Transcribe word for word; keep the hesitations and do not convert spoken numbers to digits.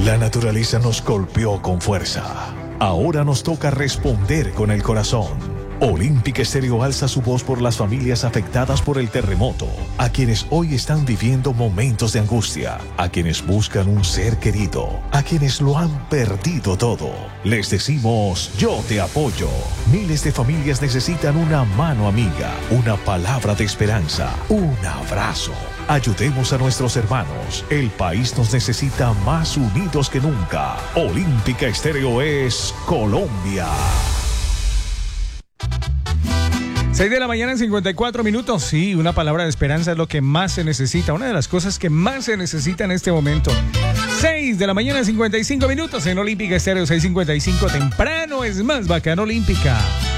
La naturaleza nos golpeó con fuerza. Ahora nos toca responder con el corazón. Olímpica Estéreo alza su voz por las familias afectadas por el terremoto, a quienes hoy están viviendo momentos de angustia, a quienes buscan un ser querido, a quienes lo han perdido todo. Les decimos, yo te apoyo. Miles de familias necesitan una mano amiga, una palabra de esperanza, un abrazo. Ayudemos a nuestros hermanos. El país nos necesita más unidos que nunca. Olímpica Estéreo es Colombia. seis de la mañana en cincuenta y cuatro minutos. Sí, una palabra de esperanza es lo que más se necesita. Una de las cosas que más se necesita en este momento. seis de la mañana en cincuenta y cinco minutos en Olímpica Estéreo seiscientos cincuenta y cinco. Temprano es más bacano Olímpica.